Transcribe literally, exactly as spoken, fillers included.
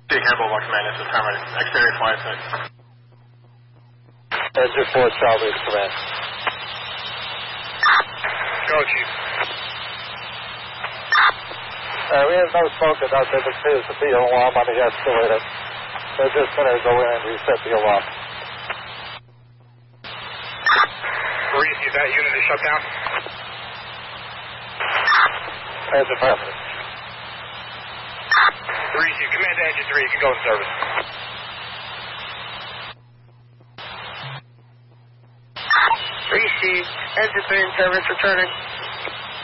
Take care, Bulldog Command. This is Harmon. Exterior flight six. Engine four, Charlie, command. Go, Chief. Uh, we have no smoke and no differences. The B alarm on the escalator. They're just going to go in and reset the alarm. Reese, is that unit is shut down? That's affirmative. Reese, you command to engine three. You can go in service. Reese, engine three in service, returning.